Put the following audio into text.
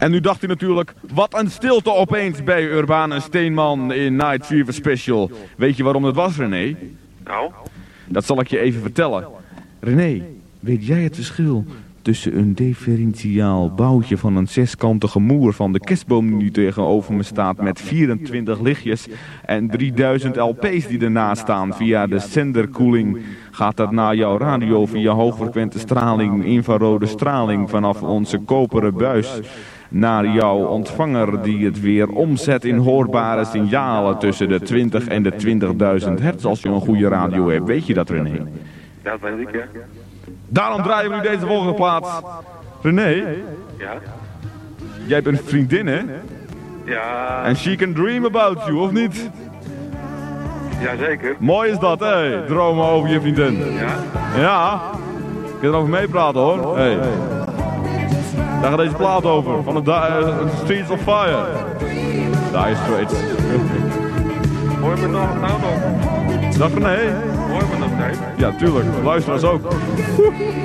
En nu dacht hij natuurlijk, wat een stilte opeens bij Urban en Steenman in Night Fever Special. Weet je waarom dat was, René? Nou? Dat zal ik je even vertellen. René, weet jij het verschil tussen een differentiaal boutje van een zeskantige moer van de kerstboom die nu tegenover me staat met 24 lichtjes en 3000 LP's die ernaast staan via de zenderkoeling? Gaat dat naar jouw radio via hoogfrequente straling, infrarode straling vanaf onze koperen buis naar jouw ontvanger die het weer omzet in hoorbare signalen tussen de 20 en de 20.000 hertz als je een goede radio hebt. Weet je dat, René? Ja, dat weet ik, ja. Daarom draaien we nu deze volgende plaats. René, Ja? jij hebt een vriendin, hè? Ja, En she can dream about you, of niet? jazeker. Mooi is dat, hé. Dromen over je vriendin. Ja? Ja. Ik kan erover meepraten, hoor. Hey. Daar gaat deze plaat over. Van de Streets of Fire. Dire Straits. Hoor je me nou nog? Dag René. Hoor je me nog steeds? Ja, tuurlijk. Luisteraars ook.